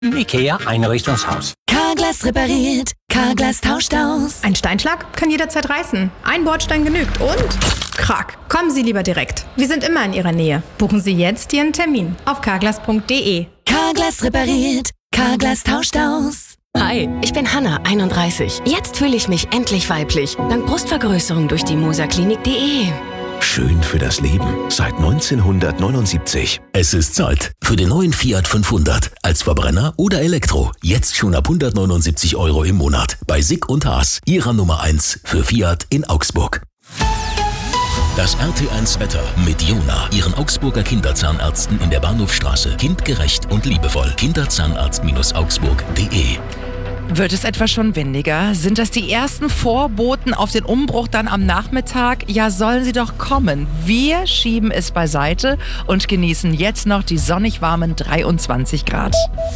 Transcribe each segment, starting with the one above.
IKEA Einrichtungshaus. Carglass repariert, Carglass tauscht aus. Ein Steinschlag kann jederzeit reißen. Ein Bordstein genügt und krack. Kommen Sie lieber direkt. Wir sind immer in Ihrer Nähe. Buchen Sie jetzt Ihren Termin auf carglass.de. Carglass repariert, Carglass tauscht aus. Hi, ich bin Hanna, 31. Jetzt fühle ich mich endlich weiblich. Dank Brustvergrößerung durch die moserklinik.de. Schön für das Leben seit 1979. Es ist Zeit für den neuen Fiat 500. Als Verbrenner oder Elektro. Jetzt schon ab 179 € im Monat. Bei Sick und Haas, Ihrer Nummer 1 für Fiat in Augsburg. Das RT1 Wetter mit Jona, Ihren Augsburger Kinderzahnärzten in der Bahnhofstraße. Kindgerecht und liebevoll. Kinderzahnarzt-augsburg.de. Wird es etwa schon windiger? Sind das die ersten Vorboten auf den Umbruch dann am Nachmittag? Ja, sollen sie doch kommen. Wir schieben es beiseite und genießen jetzt noch die sonnig warmen 23 Grad.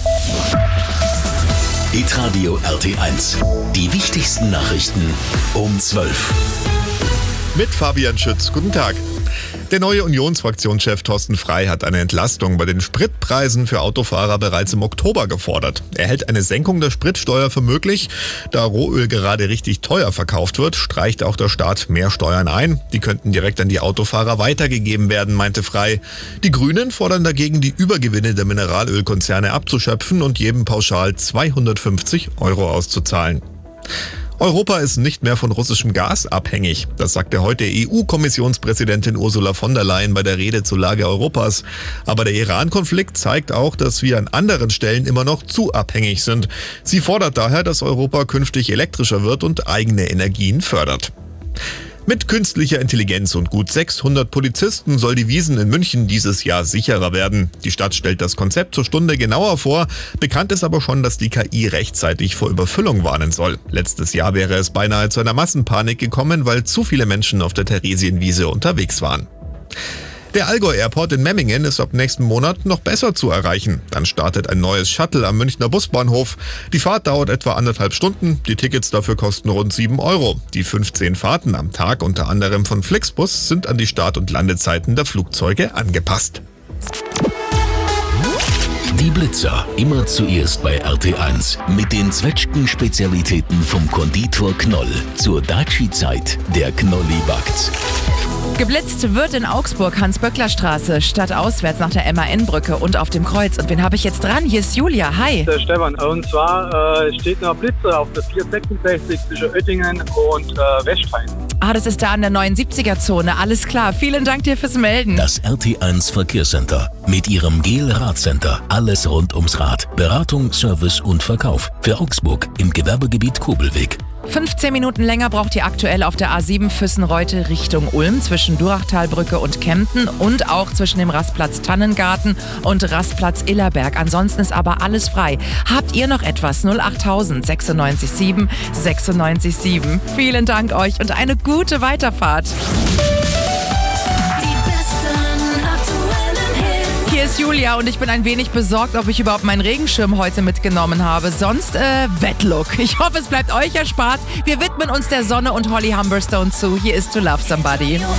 Hitradio RT1. Die wichtigsten Nachrichten um 12. Mit Fabian Schütz. Guten Tag. Der neue Unionsfraktionschef Thorsten Frey hat eine Entlastung bei den Spritpreisen für Autofahrer bereits im Oktober gefordert. Er hält eine Senkung der Spritsteuer für möglich. Da Rohöl gerade richtig teuer verkauft wird, streicht auch der Staat mehr Steuern ein. Die könnten direkt an die Autofahrer weitergegeben werden, meinte Frey. Die Grünen fordern dagegen, die Übergewinne der Mineralölkonzerne abzuschöpfen und jedem pauschal 250 € auszuzahlen. Europa ist nicht mehr von russischem Gas abhängig. Das sagte heute EU-Kommissionspräsidentin Ursula von der Leyen bei der Rede zur Lage Europas. Aber der Iran-Konflikt zeigt auch, dass wir an anderen Stellen immer noch zu abhängig sind. Sie fordert daher, dass Europa künftig elektrischer wird und eigene Energien fördert. Mit künstlicher Intelligenz und gut 600 Polizisten soll die Wiesn in München dieses Jahr sicherer werden. Die Stadt stellt das Konzept zur Stunde genauer vor. Bekannt ist aber schon, dass die KI rechtzeitig vor Überfüllung warnen soll. Letztes Jahr wäre es beinahe zu einer Massenpanik gekommen, weil zu viele Menschen auf der Theresienwiese unterwegs waren. Der Allgäu Airport in Memmingen ist ab nächsten Monat noch besser zu erreichen. Dann startet ein neues Shuttle am Münchner Busbahnhof. Die Fahrt dauert etwa 1,5 Stunden. Die Tickets dafür kosten rund 7 €. Die 15 Fahrten am Tag, unter anderem von Flixbus, sind an die Start- und Landezeiten der Flugzeuge angepasst. Die Blitzer, immer zuerst bei RT1. Mit den Zwetschgen-Spezialitäten vom Konditor Knoll. Zur Daci-Zeit, der Knolli backt's. Geblitzt wird in Augsburg, Hans-Böckler-Straße, stadtauswärts nach der MAN-Brücke und auf dem Kreuz. Und wen habe ich jetzt dran? Hier ist Julia, hi. Der Stefan, und zwar steht noch Blitze auf der 466 zwischen Oettingen und Westheim. Ah, das ist da an der 79er-Zone, alles klar. Vielen Dank dir fürs Melden. Das RT1 Verkehrscenter mit ihrem GEL-Radcenter. Alles rund ums Rad. Beratung, Service und Verkauf. Für Augsburg im Gewerbegebiet Kobelweg. 15 Minuten länger braucht ihr aktuell auf der A7 Füssenreute Richtung Ulm zwischen Durachtalbrücke und Kempten und auch zwischen dem Rastplatz Tannengarten und Rastplatz Illerberg. Ansonsten ist aber alles frei. Habt ihr noch etwas? 08000 96 96 7. Vielen Dank euch und eine gute Weiterfahrt. Hier ist Julia und ich bin ein wenig besorgt, ob ich überhaupt meinen Regenschirm heute mitgenommen habe. Sonst Wetlook. Ich hoffe, es bleibt euch erspart. Wir widmen uns der Sonne und Holly Humberstone zu. Hier ist To Love Somebody.